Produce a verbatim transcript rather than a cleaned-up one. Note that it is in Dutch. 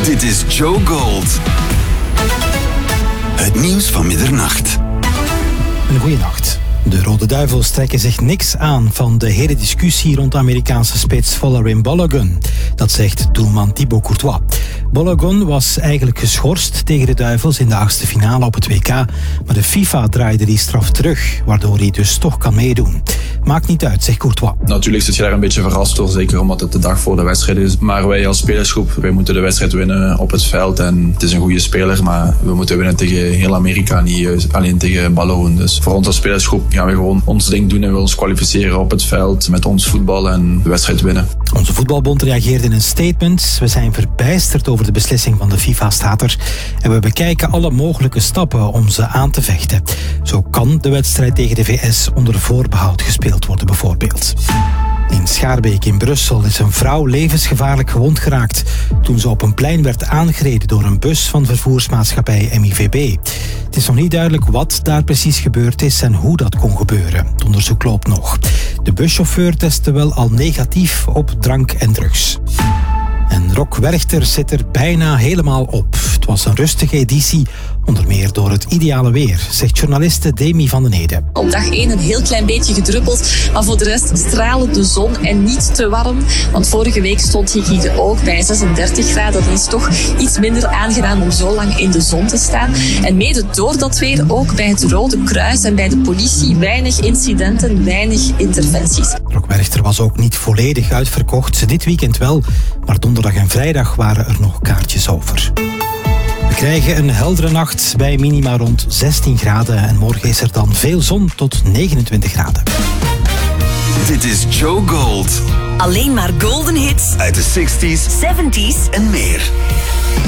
Dit is Joe Gold. Het nieuws van middernacht. Een goeie nacht. De Rode Duivels trekken zich niks aan van de hele discussie rond de Amerikaanse spits Folarin Balogun. Dat zegt doelman Thibaut Courtois. Balogun was eigenlijk geschorst tegen de Duivels in de achtste finale op het W K, maar de FIFA draaide die straf terug, waardoor hij dus toch kan meedoen. Maakt niet uit, zegt Courtois. Natuurlijk zit je daar een beetje verrast door, zeker omdat het de dag voor de wedstrijd is. Maar wij als spelersgroep, wij moeten de wedstrijd winnen op het veld. En het is een goede speler, maar we moeten winnen tegen heel Amerika, niet alleen tegen Balogun. Dus voor ons als spelersgroep gaan we gewoon ons ding doen en we ons kwalificeren op het veld met ons voetbal en de wedstrijd winnen. Onze voetbalbond reageerde in een statement. We zijn verbijsterd over de beslissing van de FIFA, staat er. En we bekijken alle mogelijke stappen om ze aan te vechten. Zo kan de wedstrijd tegen de V S onder voorbehoud gespeeld worden, bijvoorbeeld. In Schaarbeek in Brussel is een vrouw levensgevaarlijk gewond geraakt toen ze op een plein werd aangereden door een bus van vervoersmaatschappij M I V B. Het is nog niet duidelijk wat daar precies gebeurd is en hoe dat kon gebeuren. Het onderzoek loopt nog. De buschauffeur testte wel al negatief op drank en drugs. En Rock Werchter zit er bijna helemaal op. Het was een rustige editie, onder meer door het ideale weer, zegt journaliste Demi van den Ede. Op dag één een heel klein beetje gedruppeld, maar voor de rest stralend de zon en niet te warm. Want vorige week stond hier ook bij zesendertig graden. Dat is toch iets minder aangenaam om zo lang in de zon te staan. En mede door dat weer ook bij het Rode Kruis en bij de politie weinig incidenten, weinig interventies. Rock Werchter was ook niet volledig uitverkocht. Dit weekend wel, maar donderdag en vrijdag waren er nog kaartjes over. We krijgen een heldere nacht bij minima rond zestien graden en morgen is er dan veel zon tot negenentwintig graden. Dit is Joe Gold. Alleen maar golden hits Uit de zestig's, zeventig's en meer.